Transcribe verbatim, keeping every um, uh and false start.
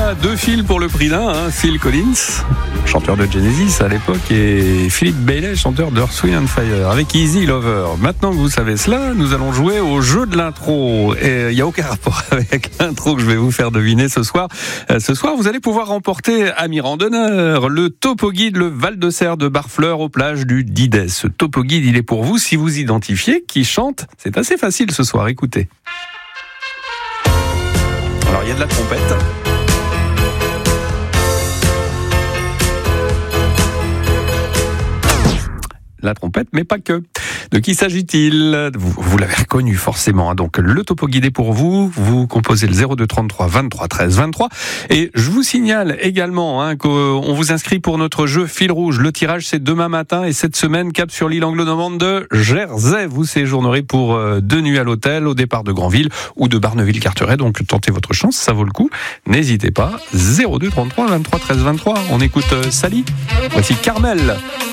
voilà, deux fils pour le prix d'un, hein. Phil Collins, chanteur de Genesis à l'époque, et Philip Bailey, chanteur d'Earth, Wind and Fire, avec Easy Lover. Maintenant que vous savez cela, nous allons jouer au jeu de l'intro. Et il n'y a aucun rapport avec l'intro que je vais vous faire deviner ce soir. Euh, ce soir, vous allez pouvoir remporter, ami randonneur, le Topo Guide, le Val de Serre de Barfleur aux plages du Didet. Ce Topo Guide, il est pour vous si vous identifiez qui chante. C'est assez facile ce soir, écoutez. Alors, il y a de la trompette. La trompette, mais pas que. De qui s'agit-il ? Vous, vous l'avez reconnu forcément. Donc le Topo Guide est pour vous. Vous composez le zéro deux trente-trois vingt-trois treize vingt-trois. Et je vous signale également hein, qu'on vous inscrit pour notre jeu Fil Rouge. Le tirage c'est demain matin et cette semaine cap sur l'île anglo-normande de Jersey. Vous séjournerez pour euh, deux nuits à l'hôtel au départ de Granville ou de Barneville-Carteret. Donc tentez votre chance, ça vaut le coup. N'hésitez pas. zéro deux trente-trois vingt-trois treize vingt-trois. On écoute euh, Sally. Voici Carmel.